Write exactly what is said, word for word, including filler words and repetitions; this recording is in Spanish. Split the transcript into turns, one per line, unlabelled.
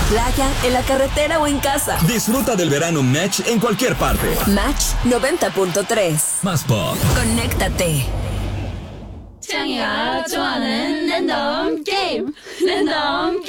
playa, en la carretera o en casa.
Disfruta del verano Match en cualquier parte.
Match noventa punto tres.
Más pop.
Conéctate.
창이가 좋아하는 랜덤 게임 랜덤